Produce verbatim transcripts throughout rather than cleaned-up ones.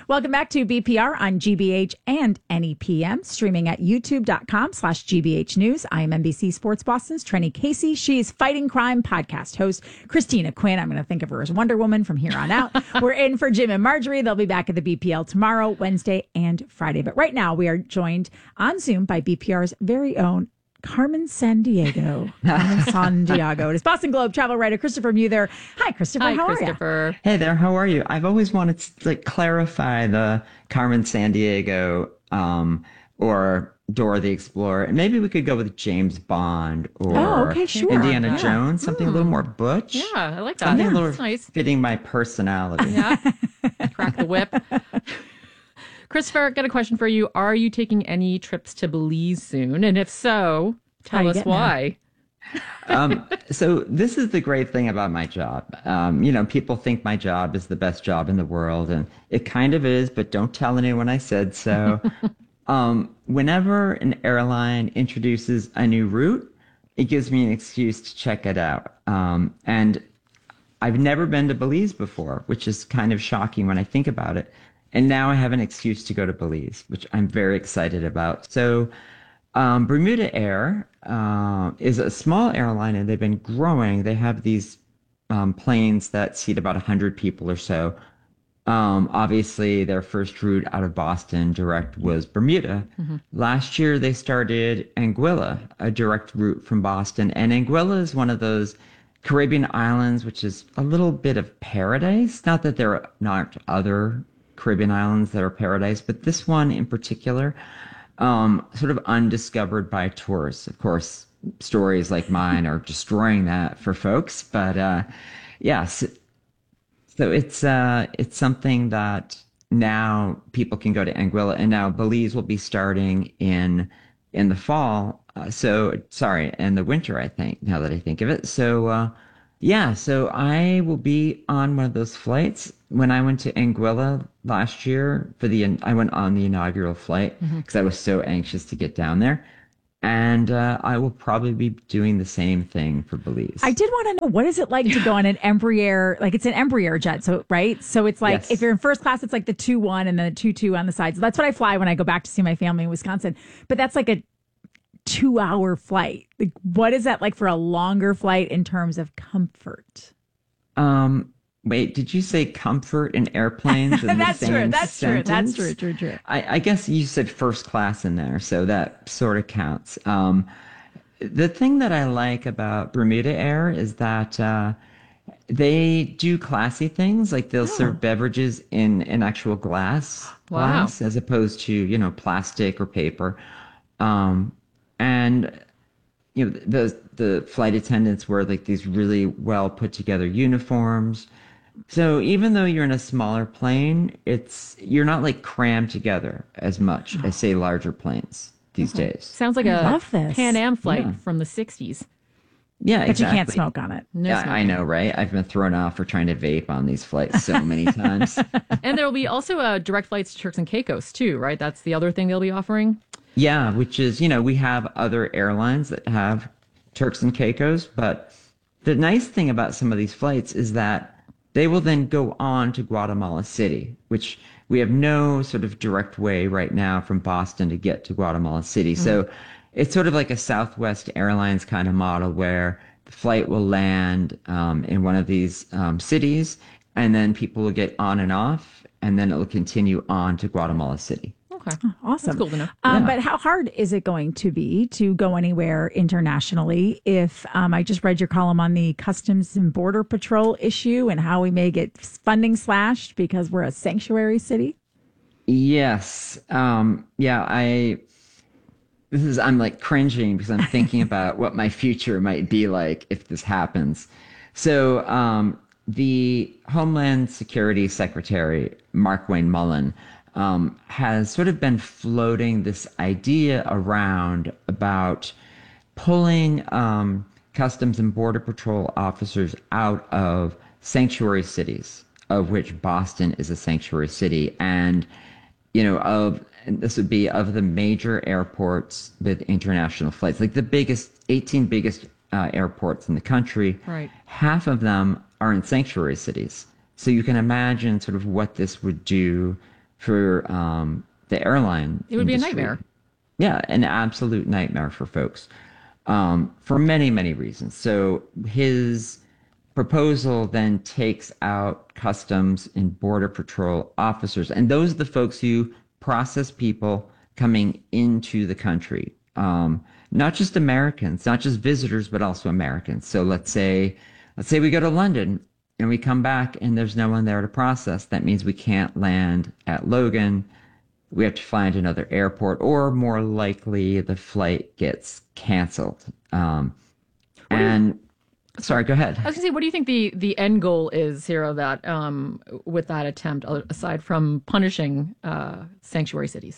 Welcome back to B P R on G B H and N E P M, streaming at youtube.com slash GBH News. I am N B C Sports Boston's Trenny Casey. She's Fighting Crime podcast host. Christina Quinn, I'm going to think of her as Wonder Woman from here on out. We're in for Jim and Marjorie. They'll be back at the B P L tomorrow, Wednesday, and Friday. But right now, we are joined on Zoom by B P R's very own Carmen Sandiego. Carmen Sandiego. It is Boston Globe travel writer Christopher Muther. Hi, Christopher. Hi, how Christopher. are you? Hey there. How are you? I've always wanted to like clarify the Carmen Sandiego um, or Dora the Explorer. And maybe we could go with James Bond or oh, okay, sure. Indiana yeah. Jones, something mm. a little more butch. Yeah, I like that. Something Yeah, a little that's nice. Fitting my personality. Yeah. Crack the whip. Christopher, got a question for you. Are you taking any trips to Belize soon? And if so, tell us why. um, so this is the great thing about my job. Um, you know, people think my job is the best job in the world, and it kind of is, but don't tell anyone I said so. um, whenever an airline introduces a new route, it gives me an excuse to check it out. Um, and I've never been to Belize before, which is kind of shocking when I think about it. And now I have an excuse to go to Belize, which I'm very excited about. So um, Bermuda Air uh, is a small airline, and they've been growing. They have these um, planes that seat about one hundred people or so. Um, obviously, their first route out of Boston direct was Bermuda. Mm-hmm. Last year, they started Anguilla, a direct route from Boston. And Anguilla is one of those Caribbean islands, which is a little bit of paradise. Not that there are not other Caribbean islands that are paradise, but this one in particular, um, sort of undiscovered by tourists. Of course, stories like mine are destroying that for folks, but uh, yes, so it's uh, it's something that now people can go to Anguilla, and now Belize will be starting in in the fall. Uh, so sorry, in the winter, I think. Now that I think of it, so. Uh, Yeah, so I will be on one of those flights. When I went to Anguilla last year for the, I went on the inaugural flight because mm-hmm. I was so anxious to get down there. And uh, I will probably be doing the same thing for Belize. I did want to know, what is it like to go on an Embraer? Like, it's an Embraer jet, so right? So it's like, yes. If you're in first class, it's like the two one and then the two two on the sides. So that's what I fly when I go back to see my family in Wisconsin. But that's like a two hour flight. Like, what is that like for a longer flight in terms of comfort? Um, wait, did you say comfort in airplanes? In that's the same true. That's sentence? true. That's true. True. True. I, I guess you said first class in there, so that sort of counts. Um, the thing that I like about Bermuda Air is that uh, they do classy things, like they'll oh. serve beverages in an actual glass, wow. glass, as opposed to, you know, plastic or paper. Um, And, you know, the the flight attendants wear like these really well put together uniforms. So even though you're in a smaller plane, it's you're not like crammed together as much as, say, larger planes these okay. days. Sounds like I a love this. Pan Am flight Yeah. from the sixties. Yeah, but exactly. you can't smoke on it. No yeah, smoking. I know, right? I've been thrown off for trying to vape on these flights so many times. And there will be also uh, direct flights to Turks and Caicos, too, right? That's the other thing they'll be offering? Yeah, which is, you know, we have other airlines that have Turks and Caicos, but the nice thing about some of these flights is that they will then go on to Guatemala City, which we have no sort of direct way right now from Boston to get to Guatemala City. Mm-hmm. So it's sort of like a Southwest Airlines kind of model where the flight will land um, in one of these um, cities, and then people will get on and off, and then it will continue on to Guatemala City. Okay. Oh, awesome. That's cool to know. Um, Yeah. But how hard is it going to be to go anywhere internationally if um, I just read your column on the Customs and Border Patrol issue and how we may get funding slashed because we're a sanctuary city? Yes. Um, yeah, I, this is, I'm like cringing because I'm thinking about what my future might be like if this happens. So um, the Homeland Security Secretary, Mark Wayne Mullen, Um, has sort of been floating this idea around about pulling um, Customs and Border Patrol officers out of sanctuary cities, of which Boston is a sanctuary city, and, you know, of and this would be of the major airports with international flights, like the biggest, eighteen biggest uh, airports in the country. Right. Half of them are in sanctuary cities. So you can imagine sort of what this would do for um, the airline It would be a industry. nightmare. Yeah, an absolute nightmare for folks um, for many, many reasons. So his proposal then takes out customs and border patrol officers, and those are the folks who process people coming into the country. Um, not just Americans, not just visitors, but also Americans. So let's say, let's say we go to London and we come back and there's no one there to process. That means we can't land at Logan. We have to find another airport, or more likely, the flight gets canceled. Um, and sorry, go ahead. I was gonna say, what do you think the the end goal is here of that um, with that attempt, aside from punishing uh, sanctuary cities?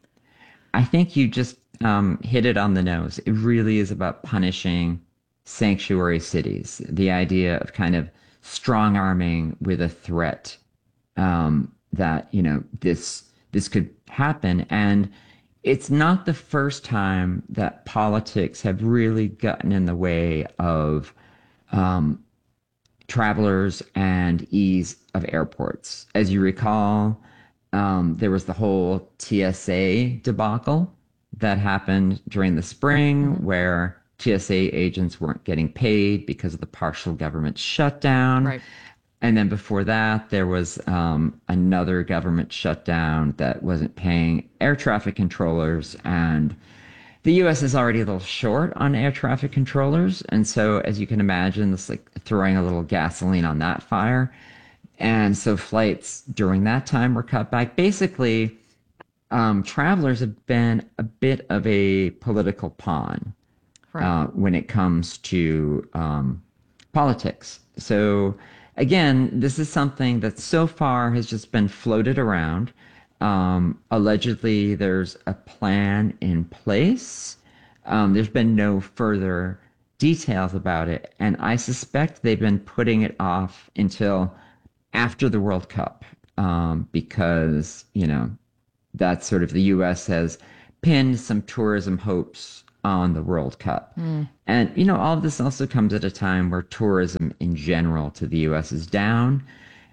I think you just um, hit it on the nose. It really is about punishing sanctuary cities. The idea of kind of strong arming with a threat um, that you know this this could happen, and it's not the first time that politics have really gotten in the way of um, travelers and ease of airports. As you recall, um, there was the whole T S A debacle that happened during the spring, Mm-hmm. where T S A agents weren't getting paid because of the partial government shutdown. Right. And then before that, there was um, another government shutdown that wasn't paying air traffic controllers. And the U S is already a little short on air traffic controllers. And so, as you can imagine, it's like throwing a little gasoline on that fire. And so flights during that time were cut back. Basically, um, travelers have been a bit of a political pawn Right. uh, when it comes to um, politics. So again, this is something that so far has just been floated around. Um, allegedly, there's a plan in place. Um, there's been no further details about it, and I suspect they've been putting it off until after the World Cup, um, because you know that's sort of the U S has pinned some tourism hopes on the World Cup. Mm. And, you know, all of this also comes at a time where tourism in general to the U S is down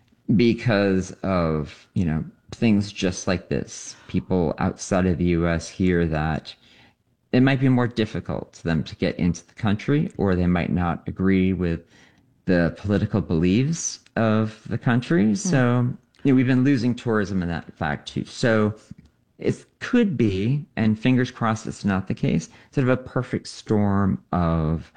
because of, you know, things just like this. People outside of the U S hear that it might be more difficult to them to get into the country, or they might not agree with the political beliefs of the country. Mm. So, you know, we've been losing tourism in that fact too. So it could be, and fingers crossed it's not the case, sort of a perfect storm of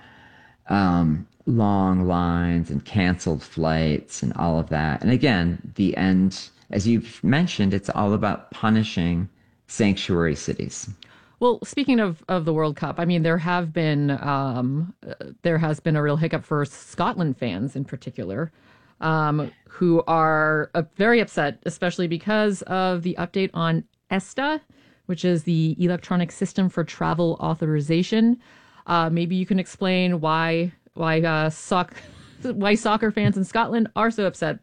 um, long lines and canceled flights and all of that. And again, the end, as you've mentioned, it's all about punishing sanctuary cities. Well, speaking of, of the World Cup, I mean, there have been um, there has been a real hiccup for Scotland fans in particular, um, who are uh, very upset, especially because of the update on ESTA, which is the Electronic System for Travel Authorization. Uh, maybe you can explain why why uh, soc- why soccer fans in Scotland are so upset.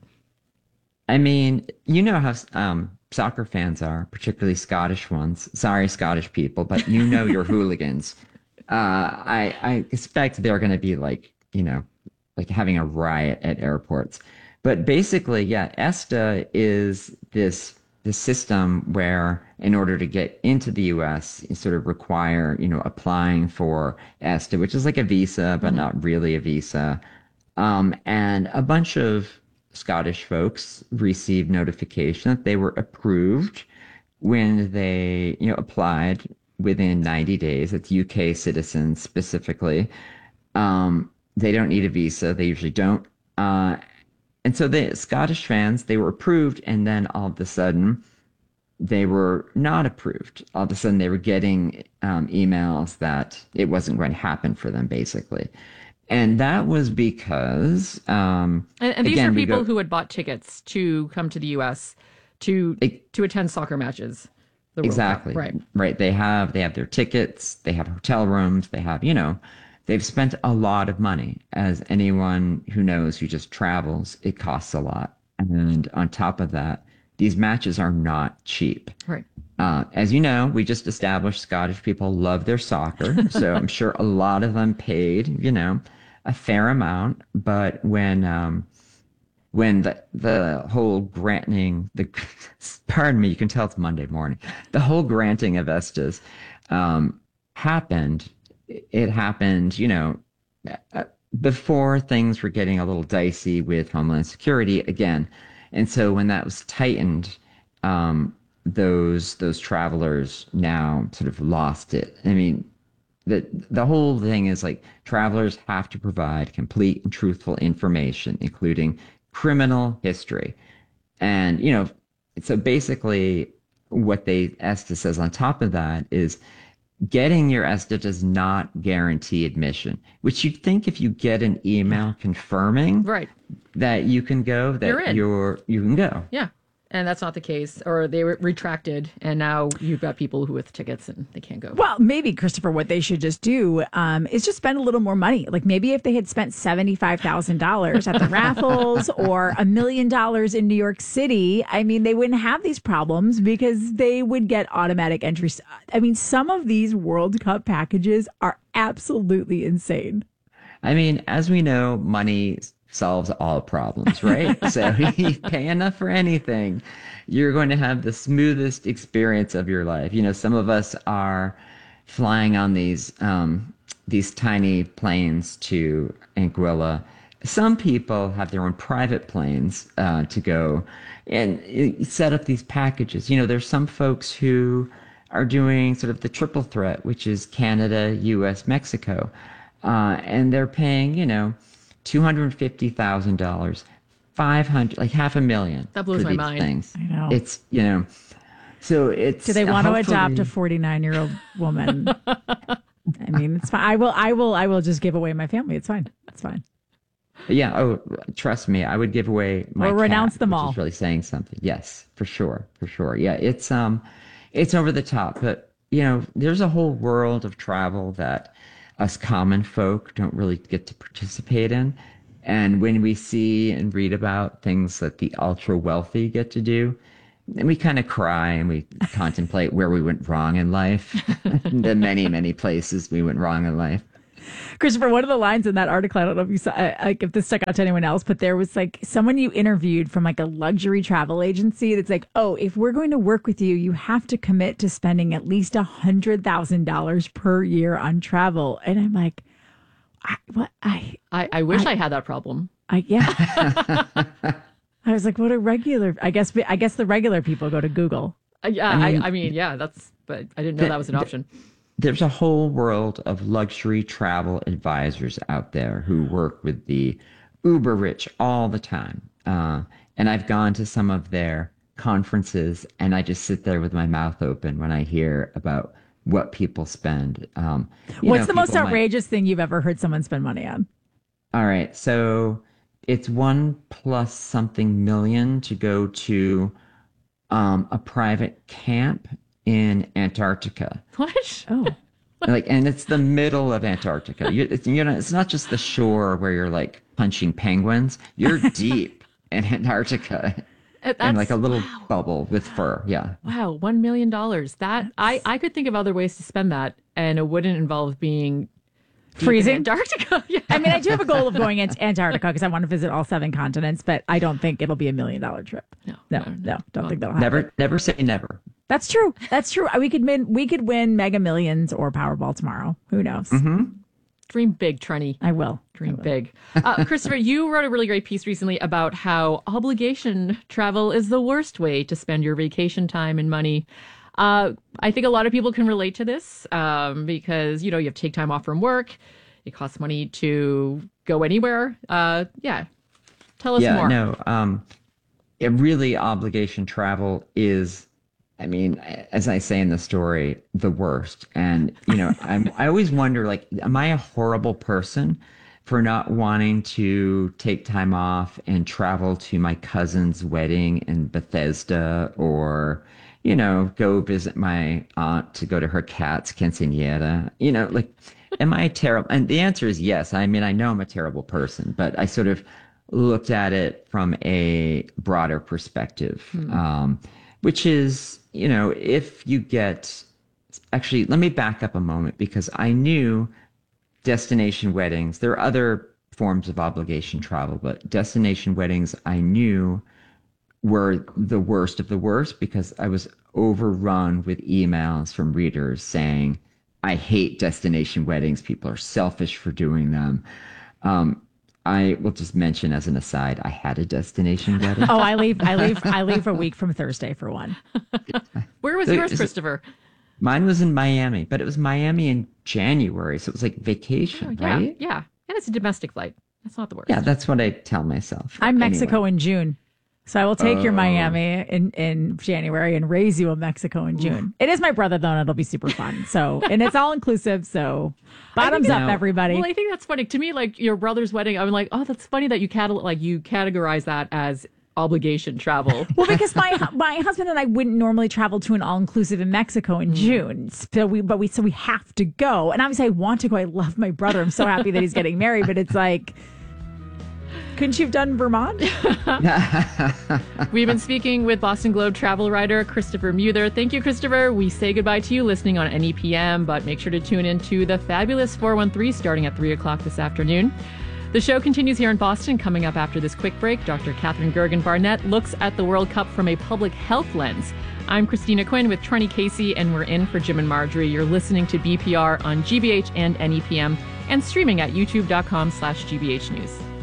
I mean, you know how um, soccer fans are, particularly Scottish ones. Sorry, Scottish people, but you know your hooligans. Uh, I, I expect they're going to be like, you know, like having a riot at airports. But basically, yeah, ESTA is this the system where, in order to get into the U S, you sort of require, you know, applying for ESTA, which is like a visa, but mm-hmm. not really a visa. Um, and a bunch of Scottish folks received notification that they were approved when they, you know, applied within ninety days. It's U K citizens specifically. Um, they don't need a visa. They usually don't. Uh, And so the Scottish fans, they were approved, and then all of a sudden they were not approved. All of a sudden they were getting um, emails that it wasn't going to happen for them, basically. And that was because... Um, and, and these again, are people go, who had bought tickets to come to the U S to it, to attend soccer matches. The exactly. World Cup. Right. Right. They have, they have their tickets, they have hotel rooms, they have, you know... They've spent a lot of money. As anyone who knows who just travels, it costs a lot. And on top of that, these matches are not cheap. Right. Uh, as you know, we just established Scottish people love their soccer. So I'm sure a lot of them paid, you know, a fair amount. But when um, when the the whole granting the pardon me, you can tell it's Monday morning. The whole granting of ESTAs um, happened. It happened, you know, uh, before things were getting a little dicey with Homeland Security again, and so when that was tightened, um, those those travelers now sort of lost it. I mean, the the whole thing is like travelers have to provide complete and truthful information, including criminal history. And, you know, so basically what they ESTA says on top of that is getting your ESTA does not guarantee admission, which you'd think if you get an email confirming Right. that you can go, that You're in. you're you can go. Yeah. And that's not the case. Or they were retracted, and now you've got people who with tickets and they can't go. Well, maybe, Christopher, what they should just do um, is just spend a little more money. Like maybe if they had spent seventy-five thousand dollars at the raffles or a million dollars in New York City, I mean, they wouldn't have these problems because they would get automatic entries. I mean, some of these World Cup packages are absolutely insane. I mean, as we know, money solves all problems, right? So you pay enough for anything, you're going to have the smoothest experience of your life. You know, some of us are flying on these um, these tiny planes to Anguilla. Some people have their own private planes uh, to go and uh, set up these packages. You know, there's some folks who are doing sort of the triple threat, which is Canada, U S, Mexico, uh, and they're paying, you know, two hundred fifty thousand dollars, five hundred, like half a million. That blows for my these mind. Things. I know. It's, you know, so it's. Do they want to hopefully- adopt a forty-nine-year-old woman? I mean, it's fine. I will, I will, I will just give away my family. It's fine. It's fine. Yeah. Oh, trust me, I would give away my Or renounce cat, them which all. is really saying something. Yes, for sure, for sure. Yeah, it's um, it's over the top, but you know, there's a whole world of travel that us common folk don't really get to participate in. And when we see and read about things that the ultra wealthy get to do, then we kind of cry and we contemplate where we went wrong in life, the many, many places we went wrong in life. Christopher, one of the lines in that article, I don't know if you saw, uh, like if this stuck out to anyone else, but there was like someone you interviewed from like a luxury travel agency that's like, oh, if we're going to work with you, you have to commit to spending at least a hundred thousand dollars per year on travel. And I'm like, I, what? I, I, I wish I- I, had that problem. I, yeah. I was like, what a regular, I guess, I guess the regular people go to Google. Uh, yeah, I I mean- I, mean, yeah, that's, but I didn't know The- that was an the- option. There's a whole world of luxury travel advisors out there who work with the uber rich all the time. Uh, and I've gone to some of their conferences and I just sit there with my mouth open when I hear about what people spend. Um, you What's know, the most people might- outrageous thing you've ever heard someone spend money on? All right. So it's one plus something million to go to um, a private camp in Antarctica. What? Oh, Like, and it's the middle of Antarctica. You, it's, you know, it's not just the shore where you're like punching penguins. You're deep in Antarctica, Uh, and like a that's- little wow. bubble with fur. Yeah, Wow, one million dollars. That I I could think of other ways to spend that, and it wouldn't involve being deep in freezing. Antarctica. Yeah. I mean, I do have a goal of going into Antarctica because I want to visit all seven continents, but I don't think it'll be a million dollar trip. No, No, no, don't think that'll happen. never, never say never. That's true. That's true. We could win. We could win Mega Millions or Powerball tomorrow. Who knows? Dream big, Trenny. I will. Dream big. Uh, Christopher, you wrote a really great piece recently about how obligation travel is the worst way to spend your vacation time and money. Uh, I think a lot of people can relate to this um, because, you know, you have to take time off from work. It costs money to go anywhere. Uh, yeah. Tell us Yeah, more. no. Um, it really obligation travel is, I mean, as I say in the story, the worst. And you know, I'm I always wonder, like, am I a horrible person for not wanting to take time off and travel to my cousin's wedding in Bethesda, or you know, go visit my aunt to go to her cat's quinceañera? You know, like, am I terrible? And the answer is yes. I mean, I know I'm a terrible person, but I sort of looked at it from a broader perspective, um, which is, you know, if you get, actually, let me back up a moment because I knew destination weddings. There are other forms of obligation travel, but destination weddings I knew were the worst of the worst because I was overrun with emails from readers saying, I hate destination weddings. People are selfish for doing them. Um, I will just mention as an aside, I had a destination wedding. Oh, I leave, I leave, I leave a week from Thursday for one. Where was So yours, is it- Christopher? Mine was in Miami, but it was Miami in January, so it was like vacation, Oh, yeah, right? yeah. And it's a domestic flight. That's not the worst. Yeah, that's what I tell myself. I'm Anyway. Mexico in June. So I will take your Oh. Miami in, in January and raise you a Mexico in June. It is my brother though, and it'll be super fun. So, and it's all inclusive. So bottoms think up, now- everybody. Well, I think that's funny. To me, like your brother's wedding, I'm like, oh, that's funny that you cat- like you categorize that as obligation travel. Well, because my hu- my husband and I wouldn't normally travel to an all inclusive in Mexico in June, so we but we so we have to go. And obviously, I want to go. I love my brother. I'm so happy that he's getting married. But it's like, couldn't you have done Vermont? We've been speaking with Boston Globe travel writer Christopher Muther. Thank you, Christopher. We say goodbye to you listening on N E P M, but make sure to tune in to the fabulous four one three starting at three o'clock this afternoon. The show continues here in Boston. Coming up after this quick break, Doctor Catherine Gergen Barnett looks at the World Cup from a public health lens. I'm Christina Quinn with Trenny Casey, and we're in for Jim and Marjorie. You're listening to B P R on G B H and N E P M and streaming at youtube.com slash GBH News.